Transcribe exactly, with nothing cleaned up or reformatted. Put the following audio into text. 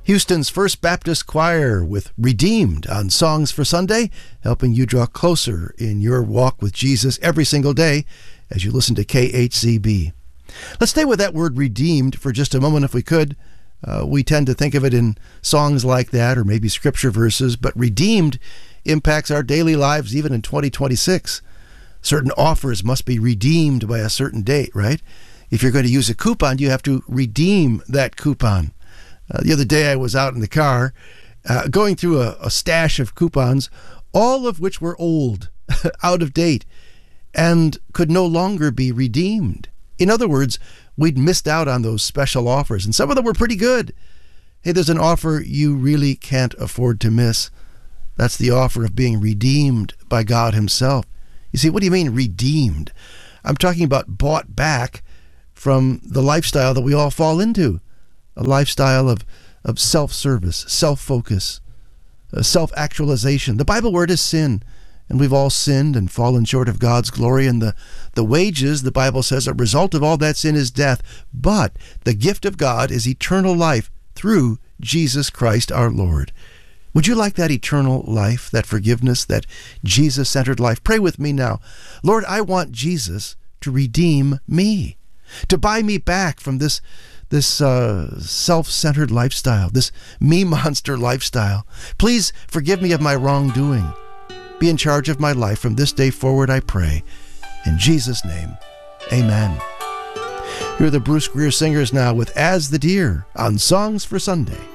Houston's First Baptist Choir with Redeemed on Songs for Sunday, helping you draw closer in your walk with Jesus every single day as you listen to K H Z B. Let's stay with that word redeemed for just a moment if we could. Uh, we tend to think of it in songs like that or maybe scripture verses, but redeemed impacts our daily lives even in twenty twenty-six. Certain offers must be redeemed by a certain date, right? If you're going to use a coupon, you have to redeem that coupon. Uh, the other day I was out in the car uh, going through a, a stash of coupons, all of which were old, out of date, and could no longer be redeemed. In other words, we'd missed out on those special offers, and some of them were pretty good. Hey, there's an offer you really can't afford to miss. That's the offer of being redeemed by God himself. You see, what do you mean redeemed? I'm talking about bought back from the lifestyle that we all fall into. A lifestyle of, of self-service, self-focus, uh, self-actualization. The Bible word is sin, and we've all sinned and fallen short of God's glory, and the, the wages, the Bible says, a result of all that sin is death, but the gift of God is eternal life through Jesus Christ our Lord. Would you like that eternal life, that forgiveness, that Jesus-centered life? Pray with me now. Lord, I want Jesus to redeem me, to buy me back from this this uh, self-centered lifestyle, this me-monster lifestyle. Please forgive me of my wrongdoing. Be in charge of my life from this day forward, I pray. In Jesus' name, amen. Here are the Bruce Greer Singers now with As the Deer on Songs for Sunday.